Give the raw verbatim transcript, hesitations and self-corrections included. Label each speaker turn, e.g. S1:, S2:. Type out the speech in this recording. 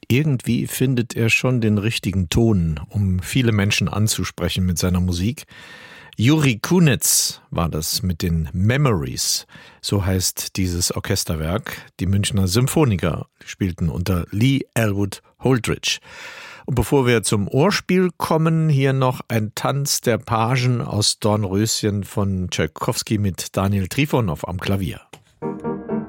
S1: irgendwie findet er schon den richtigen Ton, um viele Menschen anzusprechen mit seiner Musik. Juri Kunitz war das mit den Memories, so heißt dieses Orchesterwerk. Die Münchner Symphoniker spielten unter Lee Elwood Holdridge. Und bevor wir zum Ohrspiel kommen, hier noch ein Tanz der Pagen aus Dornröschen von Tschaikowski mit Daniel Trifonow am Klavier.